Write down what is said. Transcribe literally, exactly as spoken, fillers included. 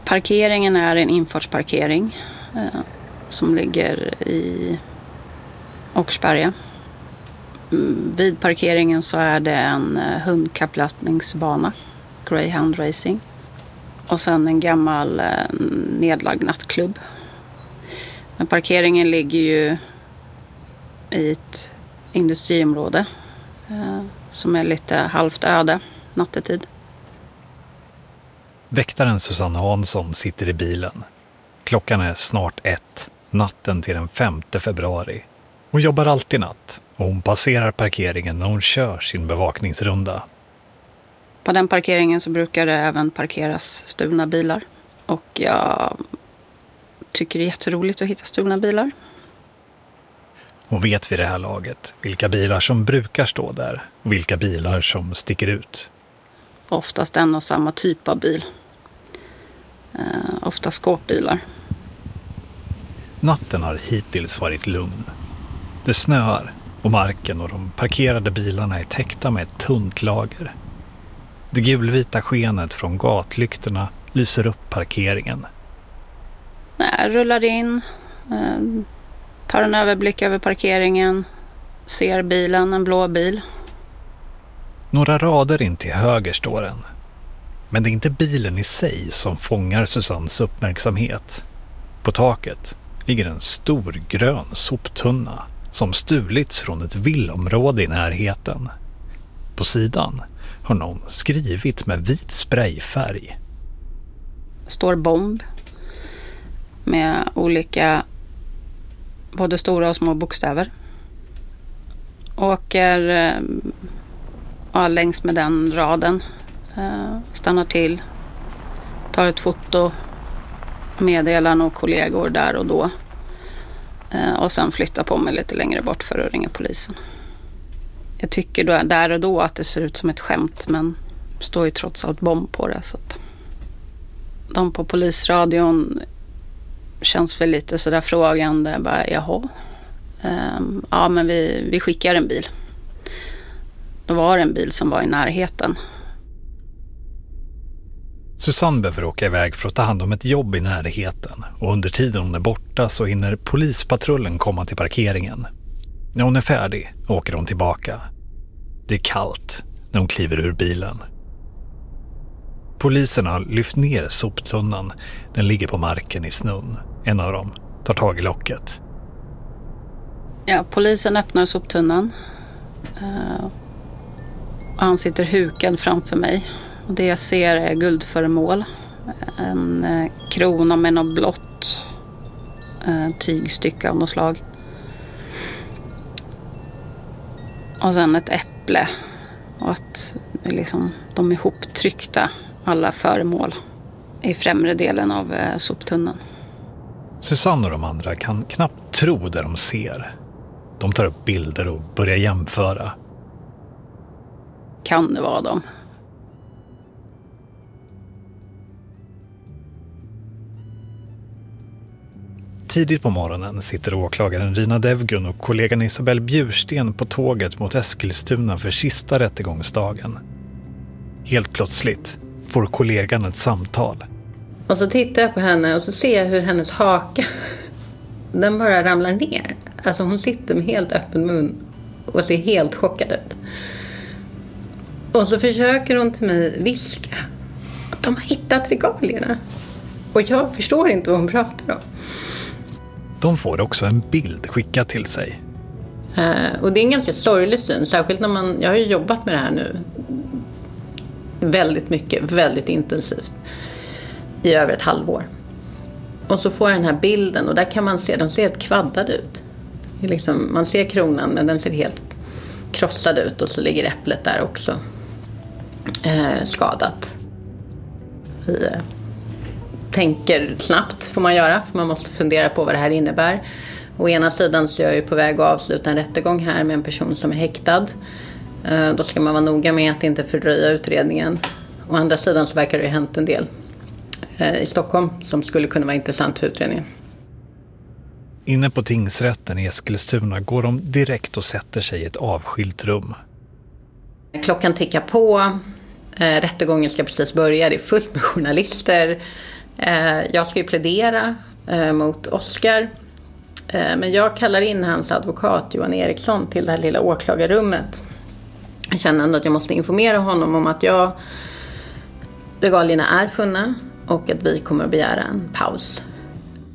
Parkeringen är en infartsparkering eh, som ligger i Åkersberga. Mm, vid parkeringen så är det en eh, hundkapplöpningsbana, Greyhound Racing. Och sen en gammal eh, nedlagd nattklubb. Men parkeringen ligger ju i ett industriområde eh, som är lite halvt öde nattetid. Väktaren Susanne Hansson sitter i bilen. Klockan är snart ett, natten till den femte februari. Hon jobbar alltid natt och hon passerar parkeringen när hon kör sin bevakningsrunda. På den parkeringen så brukar det även parkeras stulna bilar. Och jag tycker det är jätteroligt att hitta stulna bilar. Hon vet vid det här laget vilka bilar som brukar stå där och vilka bilar som sticker ut. Oftast en och samma typ av bil. Eh, ofta skåpbilar. Natten har hittills varit lugn. Det snöar och marken och de parkerade bilarna är täckta med ett tunt lager. Det gulvita skenet från gatlyktorna lyser upp parkeringen. Nej, rullar in, eh, tar en överblick över parkeringen, ser bilen, en blå bil. Några rader in till höger står den. Men det är inte bilen i sig som fångar Susannes uppmärksamhet. På taket ligger en stor grön soptunna som stulits från ett villområde i närheten. På sidan har någon skrivit med vit sprayfärg. Står bomb med olika både stora och små bokstäver. Åker ja, längs med den raden. Stannar till. Tar ett foto. Meddelar några kollegor där och då. Och sen flyttar på mig lite längre bort för att ringa polisen. Jag tycker då, där och då att det ser ut som ett skämt, men det står ju trots allt bomb på det. Så att de på polisradion känns väl lite sådär frågande. Bara, jaha. Um, ja, men vi, vi skickar en bil. Då var det en bil som var i närheten. Susanne behöver åka iväg för att ta hand om ett jobb i närheten. Och under tiden hon är borta så hinner polispatrullen komma till parkeringen. När hon är färdig åker hon tillbaka. Det är kallt när hon kliver ur bilen. Polisen har lyft ner soptunnan. Den ligger på marken i snön. En av dem tar tag i locket. Ja, polisen öppnar soptunnan. Uh, han sitter hukad framför mig. Och det jag ser är guldföremål. En uh, krona med något blått uh, tygstycke av något slag. Och sen ett äpple. Och att liksom, de är ihoptryckta, alla föremål, i främre delen av uh, soptunnan. Susanne och de andra kan knappt tro det de ser. De tar upp bilder och börjar jämföra. Kan det vara dem? Tidigt på morgonen sitter åklagaren Rina Devgun och kollegan Isabelle Bjursten på tåget mot Eskilstuna för sista rättegångsdagen. Helt plötsligt får kollegan ett samtal. Och så tittar jag på henne och så ser jag hur hennes haka, den bara ramlar ner. Alltså hon sitter med helt öppen mun och ser helt chockad ut. Och så försöker hon till mig viska att de har hittat regalierna. Och jag förstår inte vad hon pratar om. De får också en bild skickad till sig. Uh, och det är en ganska sorglig syn. Särskilt när man, jag har ju jobbat med det här nu väldigt mycket, väldigt intensivt. I över ett halvår. Och så får jag den här bilden och där kan man se, de ser helt kvaddade ut. Det är liksom, man ser kronan men den ser helt krossad ut och så ligger äpplet där också eh, skadat. Vi eh, tänker snabbt får man göra för man måste fundera på vad det här innebär. Å ena sidan så är jag ju på väg att avsluta en rättegång här med en person som är häktad. Eh, då ska man vara noga med att inte fördröja utredningen. Å andra sidan så verkar det ju ha hänt en del i Stockholm som skulle kunna vara intressant för utredningen. Inne på tingsrätten i Eskilstuna går de direkt och sätter sig i ett avskilt rum. Klockan tickar på. Rättegången ska precis börja. Det är fullt med journalister. Eh, jag ska ju plädera eh, mot Oskar. Eh, men jag kallar in hans advokat Johan Eriksson till det här lilla åklagarrummet. Jag känner ändå att jag måste informera honom om att jag regalierna är funna och att vi kommer att begära en paus